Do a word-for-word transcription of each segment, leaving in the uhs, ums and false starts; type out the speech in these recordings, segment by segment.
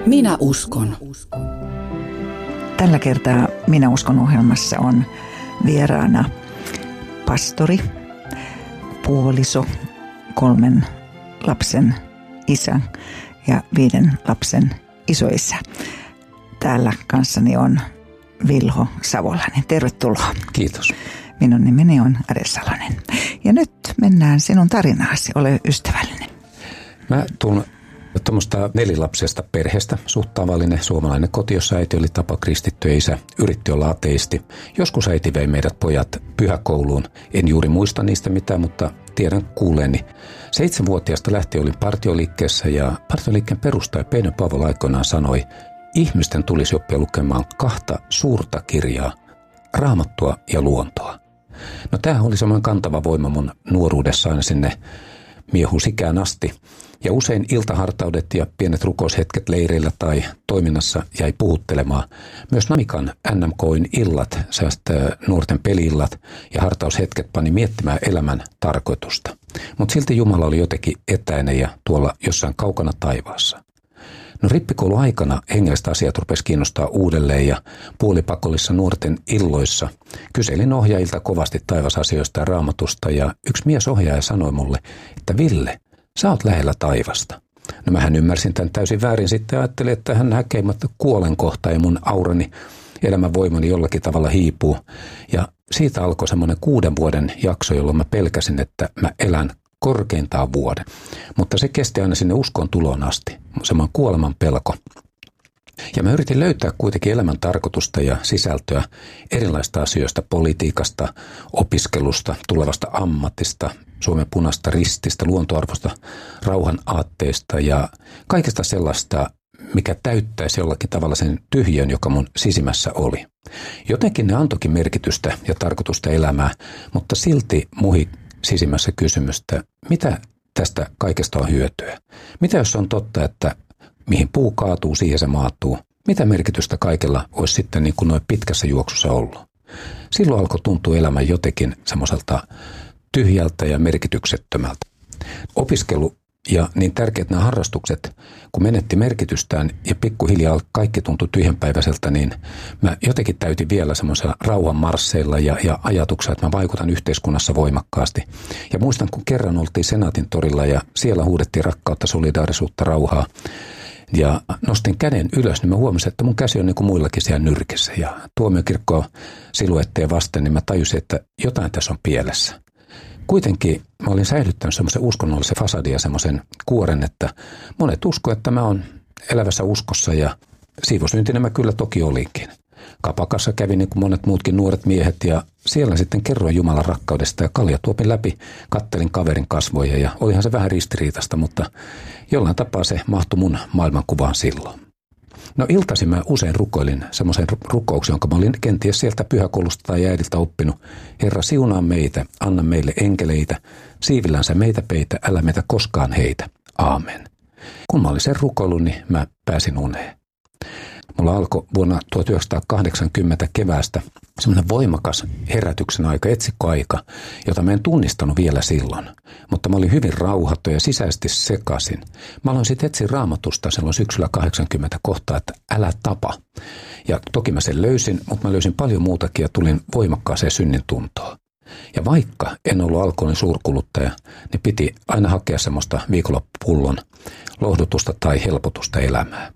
Minä uskon. Tällä kertaa Minä uskon -ohjelmassa on vieraana pastori, puoliso, kolmen lapsen isä ja viiden lapsen isoisä. Täällä kanssani on Vilho Savolainen. Tervetuloa. Kiitos. Minun nimeni on Ade Salonen. Ja nyt mennään sinun tarinaasi. Ole ystävällinen. Mä tuun tuommoista nelilapsesta perheestä, suht tavallinen suomalainen koti, jossa äiti oli tapa kristitty ja isä yritti olla ateisti. Joskus äiti vei meidät pojat pyhäkouluun. En juuri muista niistä mitään, mutta tiedän kuuleeni. Seitsemänvuotiaasta lähtien olin partioliikkeessä ja partioliikkeen perustaja Peino Paavola aikoinaan sanoi, ihmisten tulisi oppia lukemaan kahta suurta kirjaa, Raamattua ja luontoa. No tämähän oli semmoinen kantava voima mun nuoruudessa aina sinne miehusikään asti. Ja usein iltahartaudet ja pienet rukoushetket leireillä tai toiminnassa jäi puhuttelemaan. Myös Namikan N M K:n illat, säästä nuorten peli-illat ja hartaushetket pani miettimään elämän tarkoitusta. Mutta silti Jumala oli jotenkin etäinen ja tuolla jossain kaukana taivaassa. No rippikouluaikana hengelliset asiat rupesi kiinnostaa uudelleen ja puolipakollisissa nuorten illoissa kyselin ohjaajilta kovasti taivasasioista ja raamatusta ja yksi miesohjaaja sanoi mulle, että Ville, sä oot lähellä taivasta. No mähän ymmärsin tämän täysin väärin sitten ja ajattelin, että hän häkeimättä kuolen kohta ja mun aurani, elämän voimani jollakin tavalla hiipuu. Ja siitä alkoi semmoinen kuuden vuoden jakso, jolloin mä pelkäsin, että mä elän korkeintaan vuoden. Mutta se kesti aina sinne uskon tuloon asti, semmoinen kuoleman pelko. Ja mä yritin löytää kuitenkin elämän tarkoitusta ja sisältöä erilaista asioista, politiikasta, opiskelusta, tulevasta ammatista, Suomen punaista rististä, luontoarvosta, rauhan aatteista ja kaikesta sellaista, mikä täyttäisi jollakin tavalla sen tyhjön, joka mun sisimmässä oli. Jotenkin ne antoikin merkitystä ja tarkoitusta elämää, mutta silti muhi sisimmässä kysymystä, mitä tästä kaikesta on hyötyä? Mitä jos on totta, että mihin puu kaatuu, siihen se maatuu? Mitä merkitystä kaikella olisi sitten niin kuin noin pitkässä juoksussa ollut? Silloin alkoi tuntua elämä jotenkin semmoiselta tyhjältä ja merkityksettömältä. Opiskelu ja niin tärkeät nämä harrastukset, kun menetti merkitystään ja pikkuhiljaa kaikki tuntui tyhjänpäiväiseltä, niin mä jotenkin täytin vielä semmoisella rauhan marsseilla ja, ja ajatuksella, että mä vaikutan yhteiskunnassa voimakkaasti. Ja muistan, kun kerran oltiin Senaatin torilla ja siellä huudettiin rakkautta, solidaarisuutta, rauhaa. Ja nostin käden ylös, niin mä huomasin, että mun käsi on niin kuin muillakin siellä nyrkissä. Ja tuomiokirkkoa siluetteja vasten, niin mä tajusin, että jotain tässä on pielessä. Kuitenkin mä olin säilyttänyt semmoisen uskonnollisen fasadin ja semmoisen kuoren, että monet usko, että mä oon elävässä uskossa ja siivosyntinen mä kyllä toki olinkin. Kapakassa kävin niin kuin monet muutkin nuoret miehet ja siellä sitten kerroin Jumalan rakkaudesta ja kaljatuopin läpi kattelin kaverin kasvoja ja olihan se vähän ristiriitasta, mutta jollain tapaa se mahtui mun maailmankuvaan silloin. No iltaisin mä usein rukoilin semmoisen rukouksen, jonka mä olin kenties sieltä pyhäkoulusta tai äidiltä oppinut. Herra, siunaa meitä, anna meille enkeleitä, siivillänsä meitä peitä, älä meitä koskaan heitä. Aamen. Kun mä olin sen rukoilun, niin mä pääsin uneen. Mulla alkoi vuonna tuhatyhdeksänsataakahdeksankymmentä keväästä semmoinen voimakas herätyksen aika, etsikkoaika, jota mä en tunnistanut vielä silloin. Mutta mä olin hyvin rauhattu ja sisäisesti sekaisin. Mä aloin sitten etsiä Raamatusta silloin syksyllä kahdeksankymmentä kohtaa, että älä tapa. Ja toki mä sen löysin, mutta mä löysin paljon muutakin ja tulin voimakkaaseen synnin tuntoon. Ja vaikka en ollut alkoholin suurkuluttaja, niin piti aina hakea semmoista viikonloppupullon lohdutusta tai helpotusta elämään.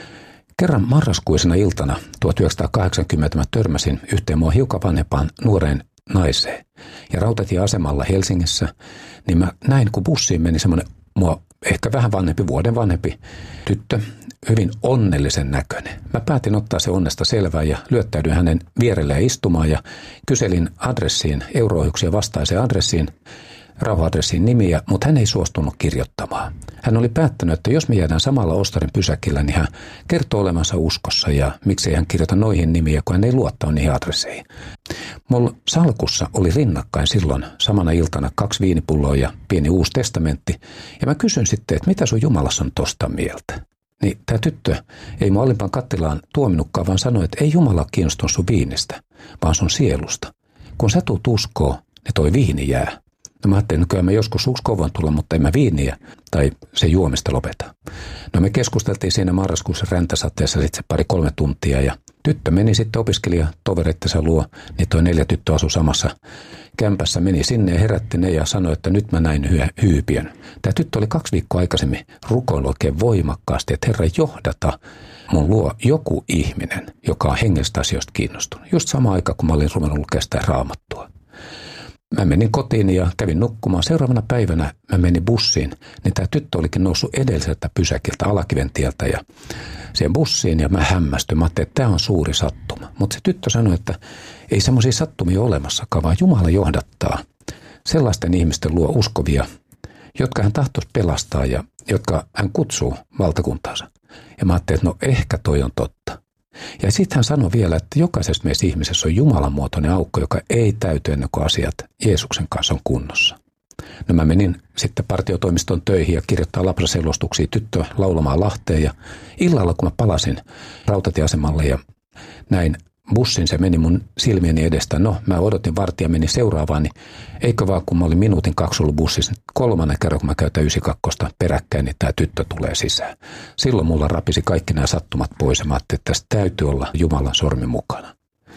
Kerran marraskuisena iltana tuhatyhdeksänsataakahdeksankymmentä mä törmäsin yhteen mua hiukan vanhempaan nuoreen naiseen. Ja rautatieasemalla Helsingissä, niin mä näin, kun bussiin meni semmoinen mua ehkä vähän vanhempi, vuoden vanhempi tyttö, hyvin onnellisen näköinen. Mä päätin ottaa se onnesta selvää ja lyöttäydyin hänen vierelleen istumaan ja kyselin adressiin, euroohjuksia vastaiseen adressiin, rauha-adressiin nimiä, mutta hän ei suostunut kirjoittamaan. Hän oli päättänyt, että jos me jäädään samalla Ostarin pysäkillä, niin hän kertoo olevansa uskossa ja miksei hän kirjoita noihin nimiä, kun hän ei luottaa niihin adresseihin. Mulla salkussa oli rinnakkain silloin samana iltana kaksi viinipulloa ja pieni uusi testamentti. Ja mä kysyn sitten, että mitä sun Jumalassa on tosta mieltä? Niin tämä tyttö ei mun alimpaan kattilaan tuominutkaan, vaan sanoi, että ei Jumala kiinnostunut sun viinistä, vaan sun sielusta. Kun sä tuut uskoo, niin toi viini jää. No mä ajattelin, että kyllä mä joskus uskoon tulla, mutta en mä viiniä tai se juomista lopeta. No me keskusteltiin siinä marraskuussa räntäsateessa sitten pari kolme tuntia ja tyttö meni sitten opiskelijatovereittensa luo, niin toi neljä tyttö asui samassa kämpässä, meni sinne ja herätti ne ja sanoi, että nyt mä näin hy- hyypiön. Tämä tyttö oli kaksi viikkoa aikaisemmin rukoillut oikein voimakkaasti, että Herra johdata mun luo joku ihminen, joka on hengellisistä asioista kiinnostunut. Just sama aika, kun mä olin ruvennut lukea sitä Raamattua. Mä menin kotiin ja kävin nukkumaan. Seuraavana päivänä mä menin bussiin, niin tämä tyttö olikin noussut edelliseltä pysäkiltä Alakiven tieltä ja siihen bussiin ja mä hämmästyin. Mä ajattelin, että tämä on suuri sattuma. Mutta se tyttö sanoi, että ei semmoisia sattumia ole olemassakaan, vaan Jumala johdattaa sellaisten ihmisten luo uskovia, jotka hän tahtoisi pelastaa ja jotka hän kutsuu valtakuntaansa. Ja mä ajattelin, että no ehkä toi on totta. Ja sitten hän sanoi vielä, että jokaisessa meissä ihmisessä on Jumalan muotoinen aukko, joka ei täyty ennen kuin asiat Jeesuksen kanssa on kunnossa. No mä menin sitten partiotoimiston töihin ja kirjoittaa lapsaselostuksia tyttöä laulamaan Lahteen ja illalla kun mä palasin rautatieasemalle ja näin bussin, se meni mun silmieni edestä. No mä odotin vartija meni seuraavaan, niin eikö vaan kun mä olin minuutin kaksi ollut bussissa, kolmannen kerran kun mä käytän yhdeksänkymmentäkaksi peräkkäin, niin tää tyttö tulee sisään. Silloin mulla rapisi kaikki nämä sattumat pois ja mä ajattelin, että tässä täytyy olla Jumalan sormi mukana.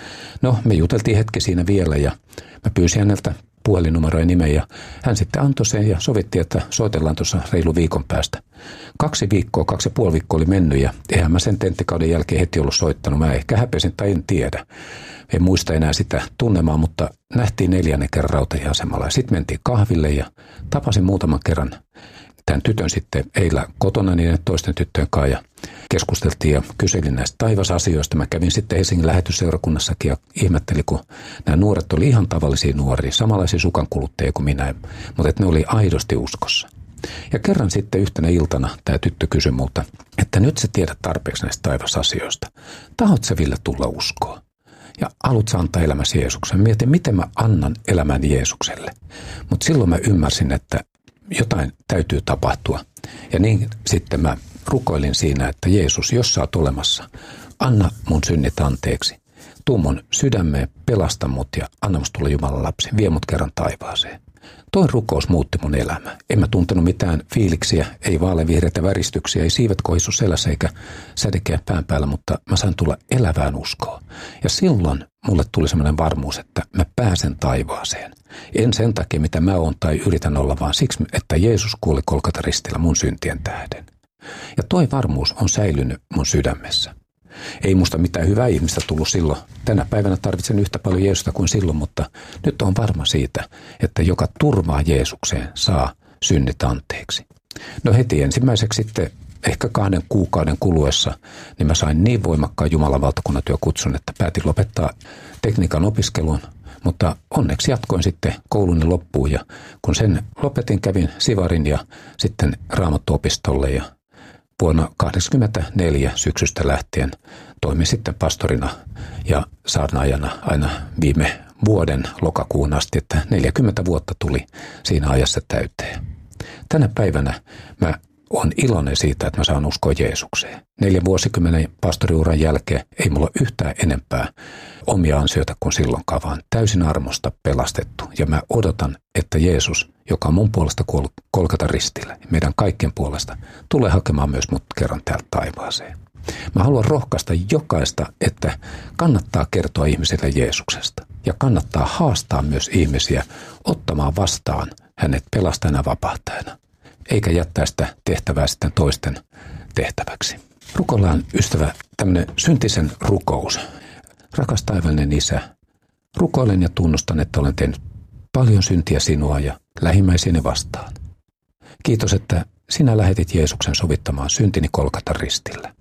No me juteltiin hetki siinä vielä ja mä pyysin häneltä puhelinnumero ja nimen ja hän sitten antoi sen ja sovittiin, että soitellaan tuossa reilu viikon päästä. Kaksi viikkoa, kaksi ja puoli viikkoa oli mennyt ja eihän mä sen tenttikauden jälkeen heti ollut soittanut. Mä ehkä häpesin tai en tiedä. En muista enää sitä tunnemaan, mutta nähtiin neljännen kerran rautatieasemalla ja sitten mentiin kahville ja tapasin muutaman kerran tämän tytön sitten eilen kotona niiden toisten tyttöjen kanssa ja keskusteltiin ja kyselin näistä taivasasioista. Mä kävin sitten Helsingin lähetysseurakunnassakin ja ihmettelin, kun nämä nuoret oli ihan tavallisia nuoria, samanlaisia sukankuluttajia kuin minä, mutta että ne oli aidosti uskossa. Ja kerran sitten yhtenä iltana tämä tyttö kysyi multa, että nyt sä tiedät tarpeeksi näistä taivasasioista. Tahot sä Ville tulla uskoon? Ja haluat sä antaa elämäsi Jeesuksen. Mietin, miten mä annan elämän Jeesukselle. Mutta silloin mä ymmärsin, että jotain täytyy tapahtua. Ja niin sitten mä rukoilin siinä, että Jeesus, jos sä oot olemassa, anna mun synnit anteeksi. Tuu mun sydämeen, pelasta mut ja anna musta tulla Jumalan lapsi. Vie mut kerran taivaaseen. Toi rukous muutti mun elämää. En mä tuntenut mitään fiiliksiä, ei vaaleanvihreitä väristyksiä, ei siivet kohisu selässä eikä sädekeä pään päällä, mutta mä sain tulla elävään uskoon. Ja silloin mulle tuli semmoinen varmuus, että mä pääsen taivaaseen. En sen takia, mitä mä oon tai yritän olla, vaan siksi, että Jeesus kuoli Golgatan ristillä mun syntien tähden. Ja toi varmuus on säilynyt mun sydämessä. Ei musta mitään hyvää ihmistä tullut silloin. Tänä päivänä tarvitsen yhtä paljon Jeesusta kuin silloin, mutta nyt on varma siitä, että joka turvaa Jeesukseen saa synnit anteeksi. No heti ensimmäiseksi sitten ehkä kahden kuukauden kuluessa, niin mä sain niin voimakkaan Jumalan valtakunnan työkutsun, että päätin lopettaa tekniikan opiskelun, mutta onneksi jatkoin sitten kouluni loppuun ja kun sen lopetin, kävin Sivarin ja sitten Raamattuopistolle ja vuonna kahdeksankymmentäneljä syksystä lähtien toimin sitten pastorina ja saarnaajana aina viime vuoden lokakuun asti, että neljäkymmentä vuotta tuli siinä ajassa täyteen. Tänä päivänä mä olen iloinen siitä, että mä saan uskoa Jeesukseen. Neljän vuosikymmenen pastoriuran jälkeen ei mulla ole yhtään enempää omia ansioita kuin silloinkaan, vaan täysin armosta pelastettu. Ja mä odotan, että Jeesus, joka on mun puolesta kuollut Golgatan ristillä, meidän kaikkien puolesta, tulee hakemaan myös mut kerran täältä taivaaseen. Mä haluan rohkaista jokaista, että kannattaa kertoa ihmisille Jeesuksesta. Ja kannattaa haastaa myös ihmisiä ottamaan vastaan hänet pelastajana vapahtajana. Eikä jättää sitä tehtävää sitten toisten tehtäväksi. Rukoillaan, ystävä, tämmöinen syntisen rukous. Rakas taivaallinen Isä, rukoilen ja tunnustan, että olen tehnyt paljon syntiä sinua ja lähimmäisiäni vastaan. Kiitos, että sinä lähetit Jeesuksen sovittamaan syntini Golgatan ristillä.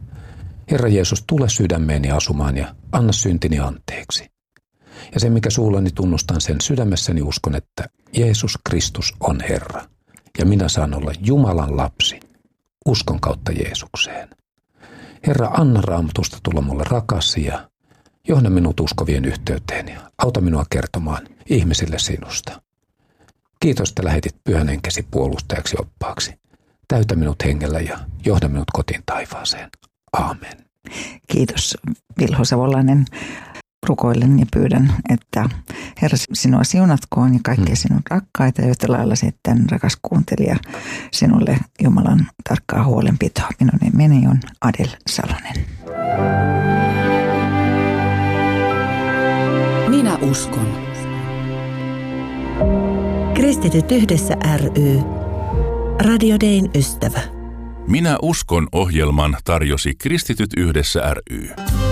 Herra Jeesus, tule sydämeeni asumaan ja anna syntini anteeksi. Ja sen, mikä suullani tunnustan, sen sydämessäni uskon, että Jeesus Kristus on Herra. Ja minä saan olla Jumalan lapsi uskon kautta Jeesukseen. Herra, anna Raamatusta tulla mulle rakas ja johda minut uskovien yhteyteen ja auta minua kertomaan ihmisille sinusta. Kiitos, että lähetit Pyhän Henkesi puolustajaksi oppaaksi. Täytä minut hengellä ja johda minut kotiin taivaaseen. Aamen. Kiitos, Vilho Savolainen. rukoilen ja pyydän, että Herra sinua siunatkoon ja kaikkia mm. sinun rakkaita ja yhtä lailla sitten rakas kuuntelija sinulle Jumalan tarkkaa huolenpitoa. Minun nimeni on Adel Salonen. Minä uskon. Kristityt yhdessä ry. Radio Dayn ystävä. Minä uskon -ohjelman tarjosi Kristityt yhdessä ry.